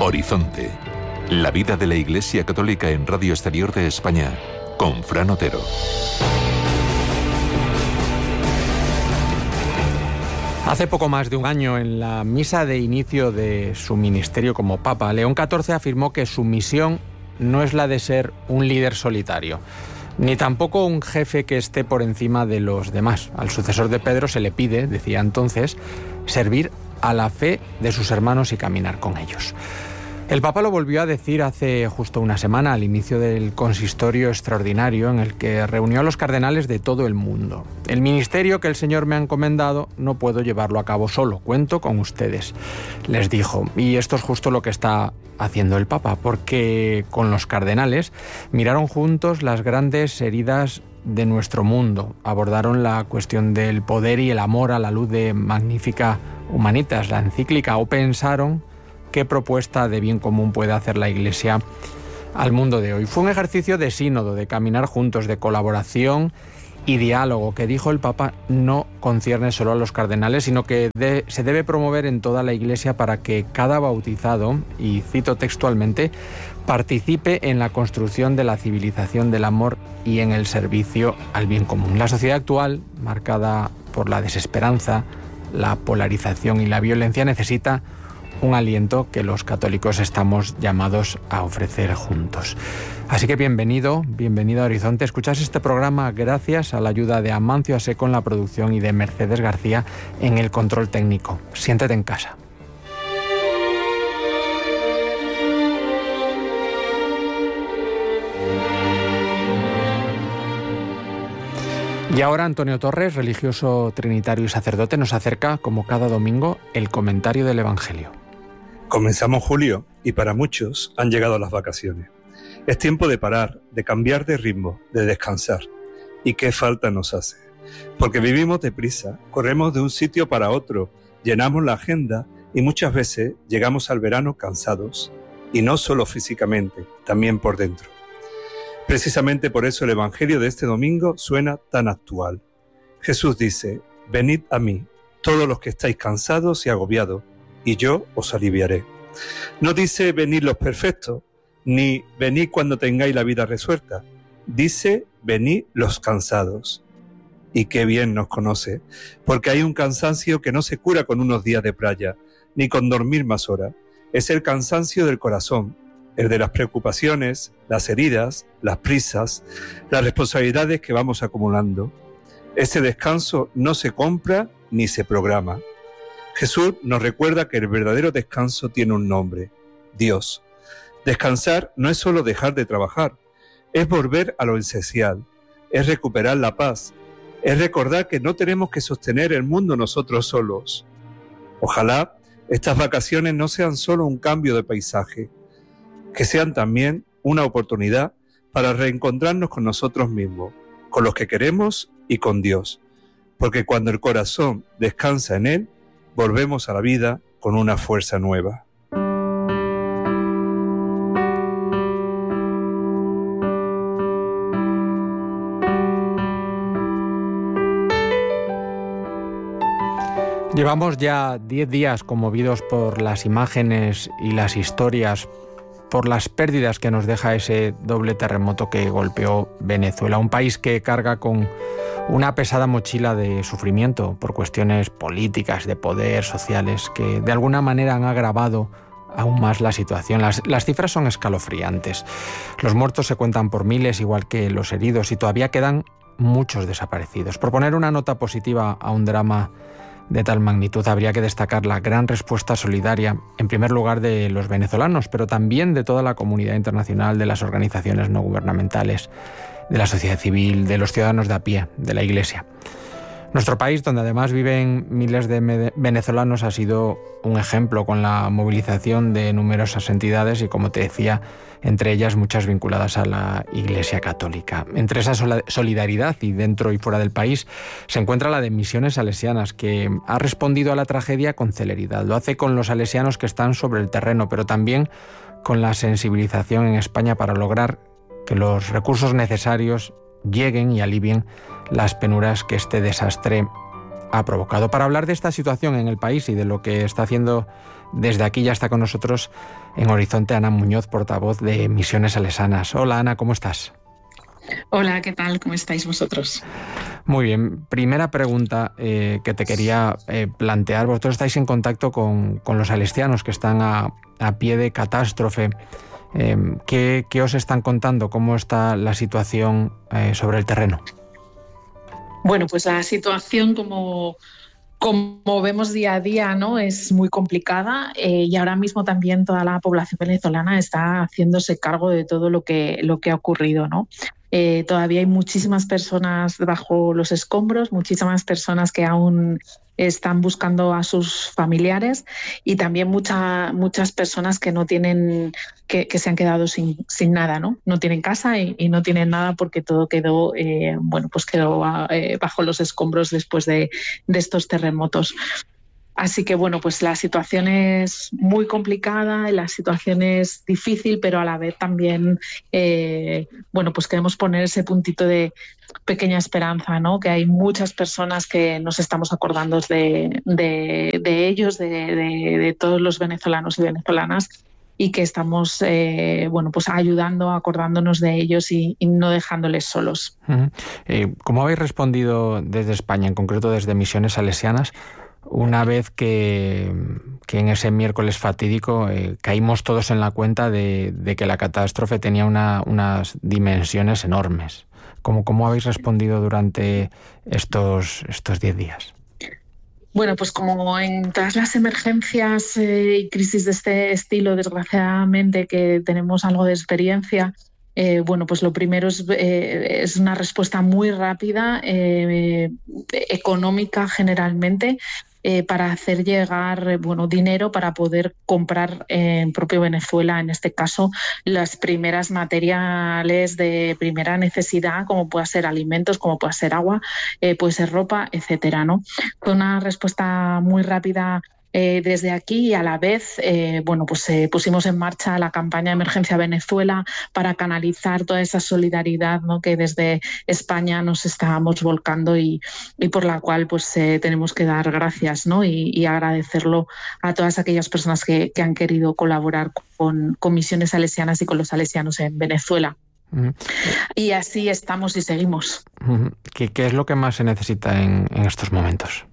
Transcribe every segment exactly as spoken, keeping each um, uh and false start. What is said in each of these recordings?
Horizonte. La vida de la Iglesia Católica en Radio Exterior de España, con Fran Otero. Hace poco más de un año, en la misa de inicio de su ministerio como Papa, León catorce afirmó que su misión no es la de ser un líder solitario, ni tampoco un jefe que esté por encima de los demás. Al sucesor de Pedro se le pide, decía entonces, servir a la fe de sus hermanos y caminar con ellos. El Papa lo volvió a decir hace justo una semana, al inicio del consistorio extraordinario en el que reunió a los cardenales de todo el mundo. El ministerio que el Señor me ha encomendado no puedo llevarlo a cabo solo, cuento con ustedes, les dijo. Y esto es justo lo que está haciendo el Papa, porque con los cardenales miraron juntos las grandes heridas de nuestro mundo, abordaron la cuestión del poder y el amor a la luz de Magnificat Humanitas, la encíclica, o pensaron qué propuesta de bien común puede hacer la Iglesia al mundo de hoy. Fue un ejercicio de sínodo, de caminar juntos, de colaboración y diálogo, que dijo el Papa no concierne solo a los cardenales, sino que de, se debe promover en toda la Iglesia para que cada bautizado, y cito textualmente, participe en la construcción de la civilización del amor y en el servicio al bien común. La sociedad actual, marcada por la desesperanza, la polarización y la violencia, necesita un aliento que los católicos estamos llamados a ofrecer juntos. Así que bienvenido, bienvenido a Horizonte. Escuchas este programa gracias a la ayuda de Amancio Aseco en la producción y de Mercedes García en el control técnico. Siéntete en casa. Y ahora Antonio Torres, religioso trinitario y sacerdote, nos acerca, como cada domingo, el comentario del Evangelio. Comenzamos julio y para muchos han llegado las vacaciones. Es tiempo de parar, de cambiar de ritmo, de descansar. ¿Y qué falta nos hace? Porque vivimos deprisa, corremos de un sitio para otro, llenamos la agenda y muchas veces llegamos al verano cansados. Y no solo físicamente, también por dentro. Precisamente por eso el Evangelio de este domingo suena tan actual. Jesús dice: venid a mí, todos los que estáis cansados y agobiados, y yo os aliviaré. No dice venid los perfectos, ni venid cuando tengáis la vida resuelta. Dice venid los cansados. Y qué bien nos conoce, porque hay un cansancio que no se cura con unos días de playa, ni con dormir más horas. Es el cansancio del corazón, el de las preocupaciones, las heridas, las prisas, las responsabilidades que vamos acumulando. Ese descanso no se compra ni se programa. Jesús nos recuerda que el verdadero descanso tiene un nombre: Dios. Descansar no es solo dejar de trabajar, es volver a lo esencial, es recuperar la paz, es recordar que no tenemos que sostener el mundo nosotros solos. Ojalá estas vacaciones no sean solo un cambio de paisaje, que sean también una oportunidad para reencontrarnos con nosotros mismos, con los que queremos y con Dios. Porque cuando el corazón descansa en Él, volvemos a la vida con una fuerza nueva. Llevamos ya diez días conmovidos por las imágenes y las historias, por las pérdidas que nos deja ese doble terremoto que golpeó Venezuela, un país que carga con una pesada mochila de sufrimiento por cuestiones políticas, de poder, sociales, que de alguna manera han agravado aún más la situación. Las, las cifras son escalofriantes. Los muertos se cuentan por miles, igual que los heridos, y todavía quedan muchos desaparecidos. Por poner una nota positiva a un drama de tal magnitud, habría que destacar la gran respuesta solidaria, en primer lugar de los venezolanos, pero también de toda la comunidad internacional, de las organizaciones no gubernamentales, de la sociedad civil, de los ciudadanos de a pie, de la Iglesia. Nuestro país, donde además viven miles de venezolanos, ha sido un ejemplo con la movilización de numerosas entidades y, como te decía, entre ellas muchas vinculadas a la Iglesia Católica. Entre esa solidaridad y dentro y fuera del país se encuentra la de Misiones Salesianas, que ha respondido a la tragedia con celeridad. Lo hace con los salesianos que están sobre el terreno, pero también con la sensibilización en España para lograr que los recursos necesarios lleguen y alivien las penuras que este desastre ha provocado. Para hablar de esta situación en el país y de lo que está haciendo desde aquí, ya está con nosotros en Horizonte Ana Muñoz, portavoz de Misiones Salesianas. Hola Ana, ¿cómo estás? Hola, ¿qué tal? ¿Cómo estáis vosotros? Muy bien. Primera pregunta eh, que te quería eh, plantear. Vosotros estáis en contacto con, con los salesianos que están a, a pie de catástrofe. Eh, ¿qué, ¿Qué os están contando? ¿Cómo está la situación eh, sobre el terreno? Bueno, pues la situación, como, como vemos día a día, ¿no?, es muy complicada eh, y ahora mismo también toda la población venezolana está haciéndose cargo de todo lo que, lo que ha ocurrido, ¿no? Eh, todavía hay muchísimas personas bajo los escombros, muchísimas personas que aún están buscando a sus familiares y también mucha, muchas personas que no tienen, que, que se han quedado sin, sin nada, ¿no? No tienen casa y, y no tienen nada porque todo quedó, eh, bueno, pues quedó eh, bajo los escombros después de, de estos terremotos. Así que, bueno, pues la situación es muy complicada, la situación es difícil, pero a la vez también, eh, bueno, pues queremos poner ese puntito de pequeña esperanza, ¿no? Que hay muchas personas que nos estamos acordando de, de, de ellos, de, de, de todos los venezolanos y venezolanas, y que estamos, eh, bueno, pues ayudando, acordándonos de ellos y, y no dejándoles solos. Uh-huh. Eh, ¿Cómo habéis respondido desde España, en concreto desde Misiones Salesianas, una vez que, que en ese miércoles fatídico eh, caímos todos en la cuenta de, de que la catástrofe tenía una, unas dimensiones enormes? ¿Cómo, cómo habéis respondido durante estos estos diez días? Bueno, pues como en todas las emergencias eh, y crisis de este estilo, desgraciadamente, que tenemos algo de experiencia, Eh, bueno, pues lo primero es, eh, es una respuesta muy rápida, eh, económica generalmente, eh, para hacer llegar bueno, dinero para poder comprar en propio Venezuela, en este caso, las primeras materiales de primera necesidad, como pueda ser alimentos, como pueda ser agua, eh, puede ser ropa, etcétera, ¿no? Fue una respuesta muy rápida. Eh, desde aquí y a la vez eh, bueno, pues, eh, pusimos en marcha la campaña Emergencia Venezuela para canalizar toda esa solidaridad, ¿no?, que desde España nos estábamos volcando y, y por la cual pues, eh, tenemos que dar gracias, ¿no?, y, y agradecerlo a todas aquellas personas que, que han querido colaborar con, con Misiones Salesianas y con los salesianos en Venezuela. Uh-huh. Y así estamos y seguimos. Uh-huh. ¿Qué, ¿Qué es lo que más se necesita en, en estos momentos?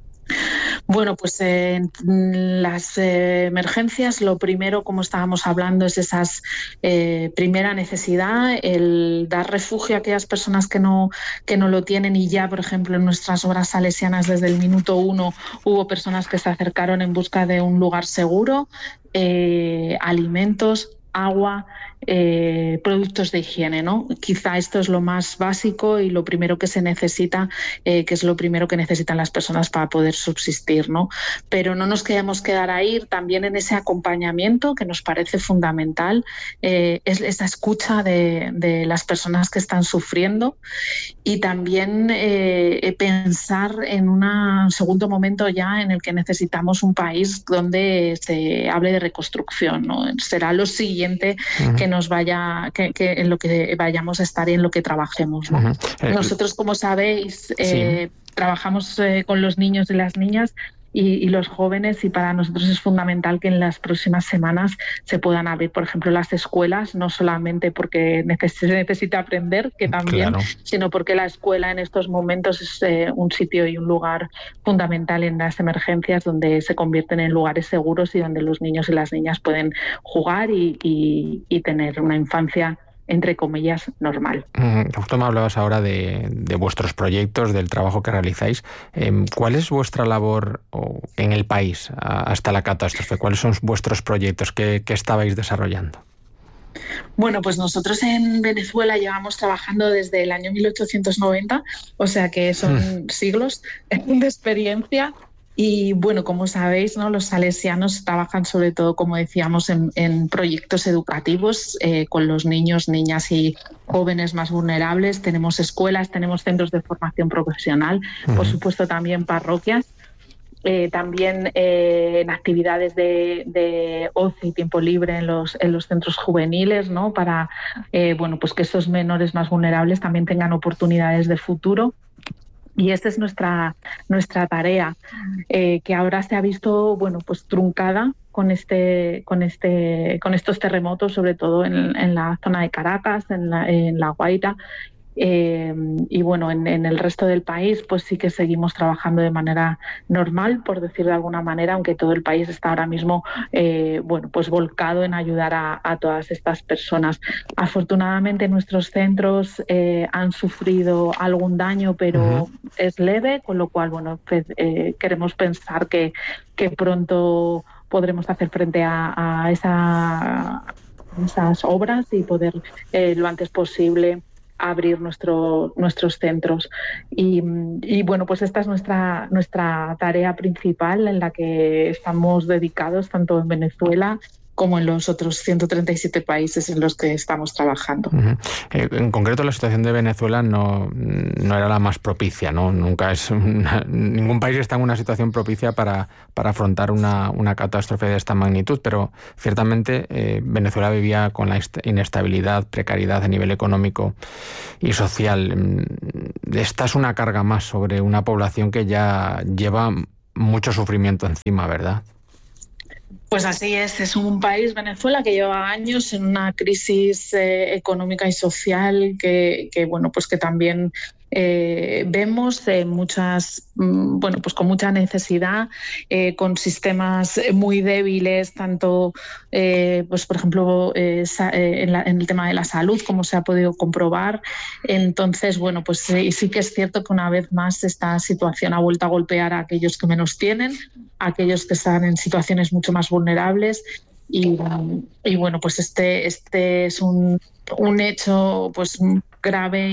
Bueno, pues eh, en las eh, emergencias lo primero, como estábamos hablando, es esa eh, primera necesidad, el dar refugio a aquellas personas que no, que no lo tienen, y ya, por ejemplo, en nuestras obras salesianas desde el minuto uno hubo personas que se acercaron en busca de un lugar seguro, eh, alimentos, agua, eh, productos de higiene, ¿no? Quizá esto es lo más básico y lo primero que se necesita, eh, que es lo primero que necesitan las personas para poder subsistir, ¿no? Pero no nos queremos quedar ahí, también en ese acompañamiento que nos parece fundamental, eh, es esa escucha de, de las personas que están sufriendo, y también eh, pensar en un segundo momento ya en el que necesitamos un país donde se hable de reconstrucción, ¿no? Será lo siguiente Uh-huh. que nos vaya, que, que en lo que vayamos a estar y en lo que trabajemos, ¿no? Uh-huh. eh, Nosotros, como sabéis, eh, sí. trabajamos eh, con los niños y las niñas y, y los jóvenes, y para nosotros es fundamental que en las próximas semanas se puedan abrir, por ejemplo, las escuelas, no solamente porque se necesita aprender, que también, claro. sino porque la escuela en estos momentos es eh, un sitio y un lugar fundamental en las emergencias, donde se convierten en lugares seguros y donde los niños y las niñas pueden jugar y, y, y tener una infancia, entre comillas, normal. Justo me hablabas ahora de, de vuestros proyectos, del trabajo que realizáis. ¿Cuál es vuestra labor en el país hasta la catástrofe? ¿Cuáles son vuestros proyectos? ¿Qué, qué estabais desarrollando? Bueno, pues nosotros en Venezuela llevamos trabajando desde el año mil ochocientos noventa, o sea que son mm. siglos de experiencia. Y bueno, como sabéis, ¿no?, los salesianos trabajan sobre todo, como decíamos, en, en proyectos educativos eh, con los niños, niñas y jóvenes más vulnerables. Tenemos escuelas, tenemos centros de formación profesional, uh-huh. por supuesto también parroquias. Eh, también eh, en actividades de, de ocio y tiempo libre en los, en los centros juveniles, ¿no?, para eh, bueno, pues que estos menores más vulnerables también tengan oportunidades de futuro. Y esta es nuestra, nuestra tarea, eh, que ahora se ha visto, bueno, pues truncada con este, con este, con estos terremotos, sobre todo en, en la zona de Caracas, en la, en la Guaira. Eh, y bueno, en, en el resto del país pues sí que seguimos trabajando de manera normal, por decir de alguna manera, aunque todo el país está ahora mismo eh, bueno, pues volcado en ayudar a, a todas estas personas. Afortunadamente nuestros centros eh, han sufrido algún daño, pero uh-huh. es leve, con lo cual bueno, pues, eh, queremos pensar que, que pronto podremos hacer frente a, a, esa, a esas obras y poder eh, lo antes posible abrir nuestro, nuestros centros. Y, y bueno, pues esta es nuestra, nuestra tarea principal en la que estamos dedicados tanto en Venezuela como en los otros ciento treinta y siete países en los que estamos trabajando. Uh-huh. Eh, en concreto, la situación de Venezuela no, no era la más propicia, ¿no? Nunca es una, ningún país está en una situación propicia para, para afrontar una, una catástrofe de esta magnitud, pero ciertamente eh, Venezuela vivía con la inestabilidad, precariedad a nivel económico y social. Esta es una carga más sobre una población que ya lleva mucho sufrimiento encima, ¿verdad? Pues así es, es un país, Venezuela, que lleva años en una crisis eh, económica y social que, que bueno, pues que también eh, vemos eh, muchas, bueno, pues con mucha necesidad, eh, con sistemas muy débiles, tanto, eh, pues por ejemplo, eh, en, la, en el tema de la salud, como se ha podido comprobar. Entonces, bueno, pues sí, sí que es cierto que una vez más esta situación ha vuelto a golpear a aquellos que menos tienen, a aquellos que están en situaciones mucho más vulnerables. Y, y bueno, pues este, este es un, un hecho pues grave,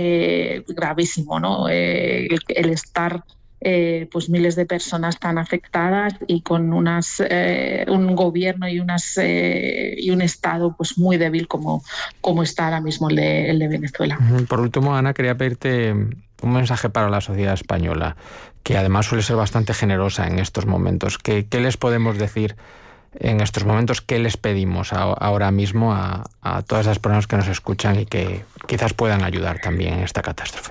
eh, gravísimo, ¿no? Eh, el, el estar eh, pues miles de personas tan afectadas y con unas eh, un gobierno y unas eh, y un estado pues muy débil como, como está ahora mismo el de, el de Venezuela. Por último, Ana, quería pedirte un mensaje para la sociedad española, que además suele ser bastante generosa en estos momentos. ¿Qué, qué les podemos decir en estos momentos? ¿Qué les pedimos a, ahora mismo a, a todas esas personas que nos escuchan y que quizás puedan ayudar también en esta catástrofe?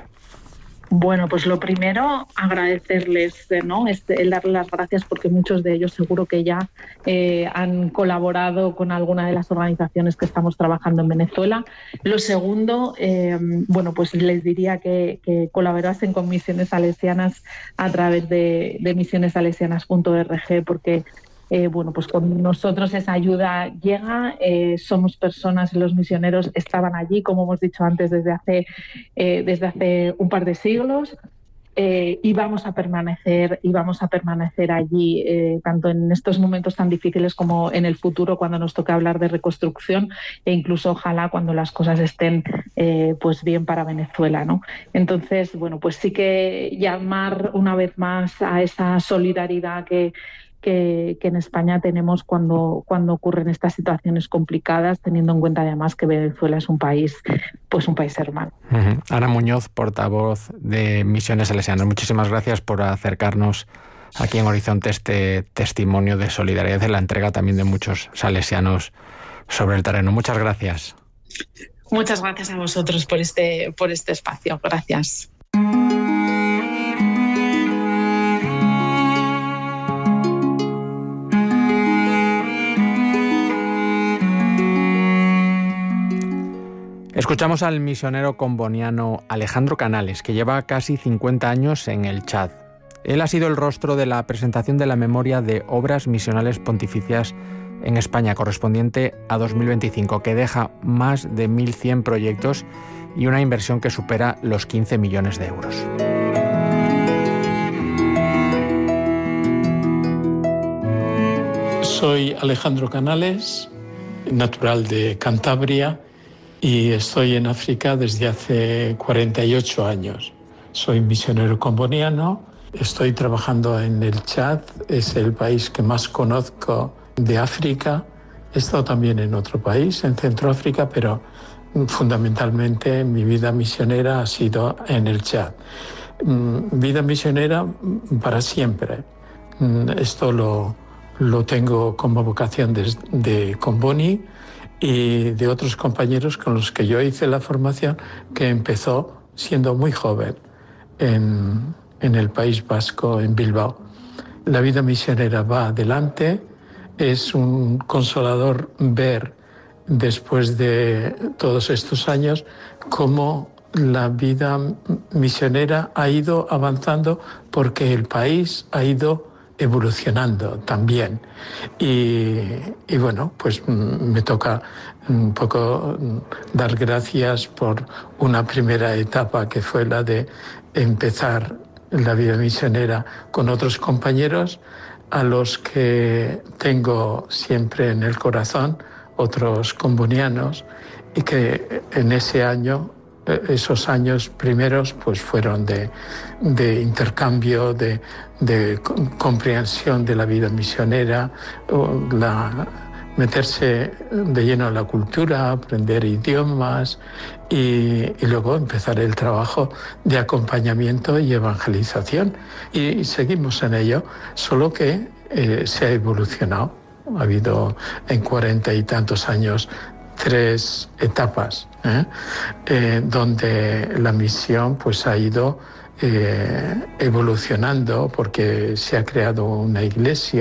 Bueno, pues lo primero, agradecerles, ¿no? Este, el darles las gracias, porque muchos de ellos seguro que ya eh, han colaborado con alguna de las organizaciones que estamos trabajando en Venezuela. Lo segundo, eh, bueno, pues les diría que, que colaborasen con Misiones Salesianas a través de, de misiones salesianas punto org, porque Eh, bueno, pues con nosotros esa ayuda llega, eh, somos personas y los misioneros estaban allí, como hemos dicho antes, desde hace, eh, desde hace un par de siglos, eh, y vamos a permanecer, y vamos a permanecer allí, eh, tanto en estos momentos tan difíciles como en el futuro, cuando nos toque hablar de reconstrucción, e incluso ojalá cuando las cosas estén eh, pues bien para Venezuela, ¿no? Entonces, bueno, pues sí que llamar una vez más a esa solidaridad que Que, que en España tenemos cuando, cuando ocurren estas situaciones complicadas, teniendo en cuenta además que Venezuela es un país, pues un país hermano. Uh-huh. Ana Muñoz, portavoz de Misiones Salesianas, muchísimas gracias por acercarnos aquí en Horizonte este testimonio de solidaridad y la entrega también de muchos salesianos sobre el terreno. Muchas gracias. Muchas gracias a vosotros por este, por este espacio. Gracias. Escuchamos al misionero comboniano Alejandro Canales, que lleva casi cincuenta años en el Chad. Él ha sido el rostro de la presentación de la memoria de obras misionales pontificias en España, correspondiente a dos mil veinticinco, que deja más de mil cien proyectos y una inversión que supera los quince millones de euros. Soy Alejandro Canales, natural de Cantabria, y estoy en África desde hace cuarenta y ocho años. Soy misionero comboniano, estoy trabajando en el Chad, es el país que más conozco de África. He estado también en otro país, en Centroáfrica, pero fundamentalmente mi vida misionera ha sido en el Chad. Vida misionera para siempre. Esto lo, lo tengo como vocación de, de Comboni y de otros compañeros con los que yo hice la formación, que empezó siendo muy joven. en, en el País Vasco, en Bilbao. La vida misionera va adelante. Es un consolador ver, después de todos estos años, cómo la vida misionera ha ido avanzando porque el país ha ido evolucionando también. Y, y bueno, pues me toca un poco dar gracias por una primera etapa que fue la de empezar la vida misionera con otros compañeros a los que tengo siempre en el corazón, otros combonianos, y que en ese año, esos años primeros, pues fueron de, de intercambio, de, de comprensión de la vida misionera, la, meterse de lleno en la cultura, aprender idiomas y, y luego empezar el trabajo de acompañamiento y evangelización. Y, y seguimos en ello, solo que eh, se ha evolucionado. Ha habido en cuarenta y tantos años tres etapas, ¿eh? Eh, donde la misión pues ha ido eh, evolucionando porque se ha creado una iglesia.